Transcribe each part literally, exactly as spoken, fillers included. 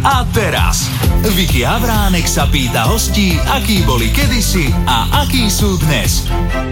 a teraz. Vicky Havránek sa pýta hostí, akí boli kedysi a akí sú dnes.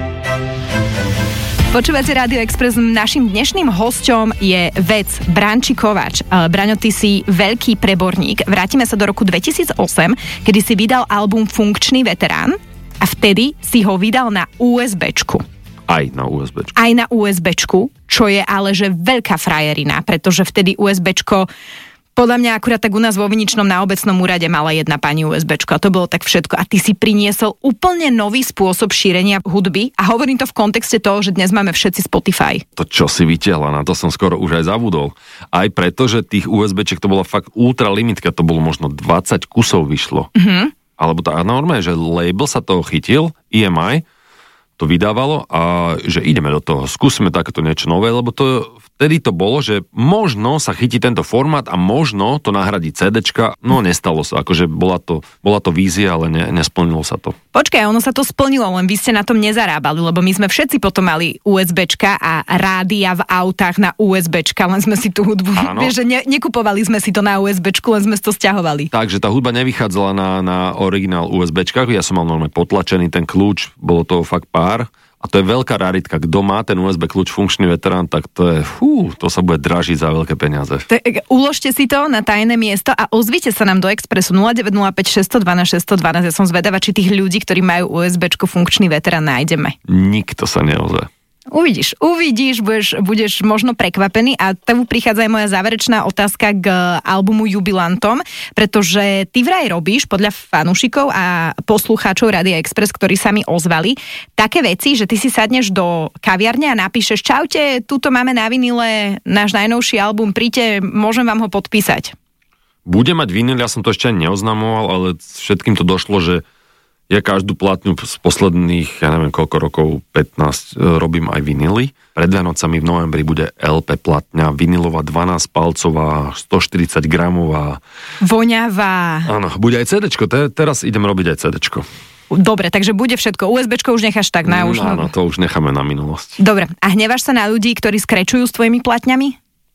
Počúvate Rádio Express. Naším dnešným hosťom je vec Branči Kováč. Braňo, ty si veľký preborník. Vrátime sa do roku dvetisícosem, kedy si vydal album Funkčný veterán a vtedy si ho vydal na USBčku. Aj na USBčku. Aj na USBčku, čo je ale že veľká frajerina, pretože vtedy USBčko podľa mňa akurát tak u nás vo Viničnom na obecnom úrade mala jedna pani USBčko a to bolo tak všetko. A ty si priniesol úplne nový spôsob šírenia hudby a hovorím to v kontexte toho, že dnes máme všetci Spotify. To čo si vytiahla, na to som skoro už aj zabudol. Aj preto, že tých USBček to bola fakt ultra limitka, to bolo možno dvadsať kusov vyšlo. Mhm. Alebo tá normálne, že label sa toho chytil, í em í, to vydávalo a že ideme do toho, skúsime takéto niečo nové, lebo to vtedy to bolo, že možno sa chytí tento formát a možno to nahradí CDčka, no nestalo sa, akože bola to, bola to vízia, ale ne, nesplnilo sa to. Počkaj, ono sa to splnilo, len vy ste na tom nezarábali, lebo my sme všetci potom mali USBčka a rádia v autách na USBčka, len sme si tú hudbu, vieš, že ne, nekupovali sme si to na USBčku, len sme si to sťahovali. Takže tá hudba nevychádzala na, na originál USBčkách, ja som mal normálne potlačený ten kľúč, bolo toho fakt pár. A to je veľká raritka. Kto má ten ú es bé kľúč Funkčný veterán, tak to je, fú, to sa bude dražiť za veľké peniaze. Te, uložte si to na tajné miesto a ozvite sa nám do Expressu nula deväť nula päť šesť jedna dva šesť jedna dva. Ja som zvedavá, či tých ľudí, ktorí majú USBčko Funkčný veterán, nájdeme. Nikto sa neozve. Uvidíš, uvidíš, budeš, budeš možno prekvapený a tu prichádza aj moja záverečná otázka k albumu Jubilantom, pretože ty vraj robíš podľa fanúšikov a poslucháčov Rádia Express, ktorí sa mi ozvali, také veci, že ty si sadneš do kaviarne a napíšeš: čaute, tuto máme na vinile náš najnovší album, príďte, môžem vám ho podpísať. Bude mať vinyl, ja som to ešte neoznamoval, ale všetkým to došlo, že ja každú platňu z posledných, ja neviem koľko rokov, pätnásť, robím aj vinily. Pred Vianocami v novembri bude el pé platňa, vinilová dvanásťpalcová, stoštyridsať gramová. Voňavá. Áno, bude aj CDčko, Te, teraz idem robiť aj CDčko. Dobre, takže bude všetko. USBčko už necháš tak na už. No, áno, to už necháme na minulosť. Dobre, a hneváš sa na ľudí, ktorí skrečujú s tvojimi platňami?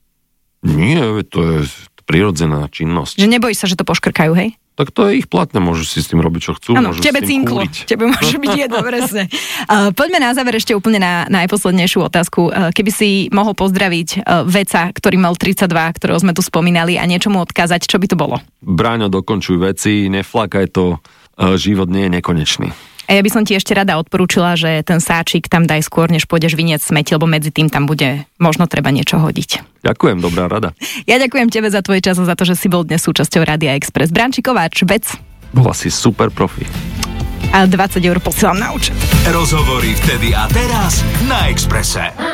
Nie, to je prirodzená činnosť. Že nebojíš sa, že to poškrkajú, hej? Tak to je ich platňa, môžu si s tým robiť, čo chcú. Áno, môžu tebe s tým cinklo, kúliť. tebe môže byť jedno, presne. Uh, poďme na záver ešte úplne na najposlednejšiu otázku. Uh, keby si mohol pozdraviť uh, veca, ktorý mal tridsaťdva, ktorého sme tu spomínali a niečo mu odkázať, čo by to bolo? Bráňo, dokončuj veci, neflakaj to, uh, život nie je nekonečný. A ja by som ti ešte rada odporúčila, že ten sáčik tam daj skôr, než pôjdeš vyniať smeti, lebo medzi tým tam bude možno treba niečo hodiť. Ďakujem, dobrá rada. Ja ďakujem tebe za tvoj čas a za to, že si bol dnes súčasťou Rádia Express. Branči Kováč, vec. Bola si super profi. A dvadsať eur posielam na účet. Rozhovory vtedy a teraz na Expresse.